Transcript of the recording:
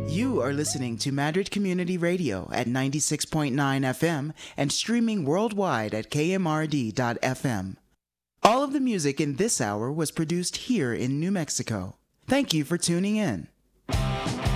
You are listening to Madrid Community Radio at 96.9 FM and streaming worldwide at kmrd.fm. All of the music in this hour was produced here in New Mexico. Thank you for tuning in.